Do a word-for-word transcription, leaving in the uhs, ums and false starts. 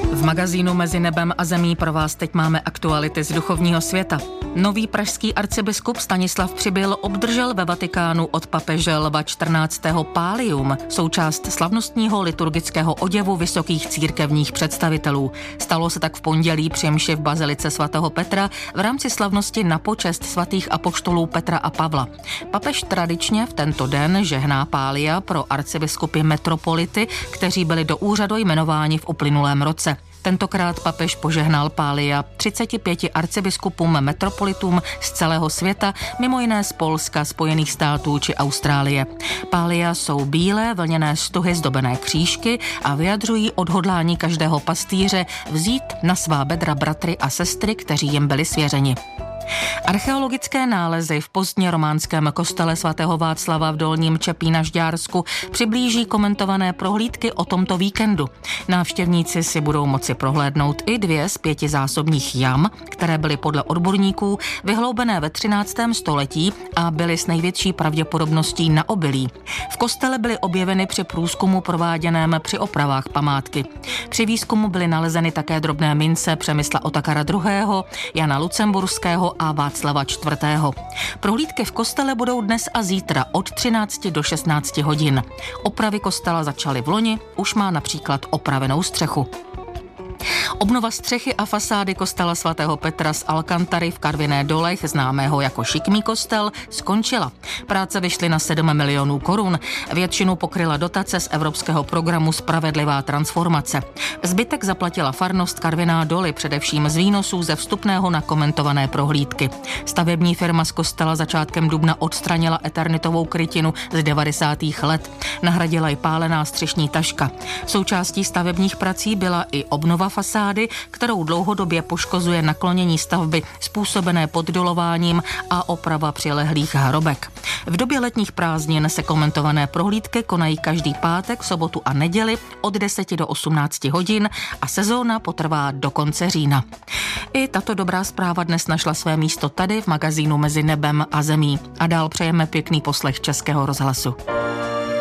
V magazínu Mezi nebem a zemí pro vás teď máme aktuality z duchovního světa. Nový pražský arcibiskup Stanislav Přibyl obdržel ve Vatikánu od papeže Lva čtrnáctého pálium, součást slavnostního liturgického oděvu vysokých církevních představitelů. Stalo se tak v pondělí při mši v bazilice svatého Petra v rámci slavnosti na počest svatých apoštolů Petra a Pavla. Papež tradičně v tento den žehná pália pro arcibiskupy metropolity, kteří byli do úřadu jmenováni v uplynulém roce. Tentokrát papež požehnal pália třiceti pěti arcibiskupům metropolitům z celého světa, mimo jiné z Polska, Spojených států či Austrálie. Pália jsou bílé vlněné stuhy zdobené křížky a vyjadřují odhodlání každého pastýře vzít na svá bedra bratry a sestry, kteří jim byli svěřeni. Archeologické nálezy v pozdně románském kostele svatého Václava v Dolním Čepí na Žďársku přiblíží komentované prohlídky o tomto víkendu. Návštěvníci si budou moci prohlédnout i dvě z pěti zásobních jam, které byly podle odborníků vyhloubené ve třináctém století a byly s největší pravděpodobností na obilí. V kostele byly objeveny při průzkumu prováděném při opravách památky. Při výzkumu byly nalezeny také drobné mince Přemysla Otakara druhého., Jana Lucemburského a Václava čtvrtého. Prohlídky v kostele budou dnes a zítra od třinácti do šestnácti hodin. Opravy kostela začaly v loni, už má například opravenou střechu. Obnova střechy a fasády kostela svatého Petra z Alcantary v Karviné Dolech, známého jako Šikmý kostel, skončila. Práce vyšly na sedm milionů korun. Většinu pokryla dotace z evropského programu Spravedlivá transformace. Zbytek zaplatila farnost Karviná Doly, především z výnosů ze vstupného na komentované prohlídky. Stavební firma z kostela začátkem dubna odstranila eternitovou krytinu z devadesátých let. Nahradila ji pálená střešní taška. Součástí stavebních prací byla i obnova fasády, kterou dlouhodobě poškozuje naklonění stavby způsobené poddolováním a oprava přilehlých hrobek. V době letních prázdnin se komentované prohlídky konají každý pátek, sobotu a neděli od deseti do osmnácti hodin a sezóna potrvá do konce října. I tato dobrá zpráva dnes našla své místo tady v magazínu Mezi nebem a zemí. A dál přejeme pěkný poslech Českého rozhlasu.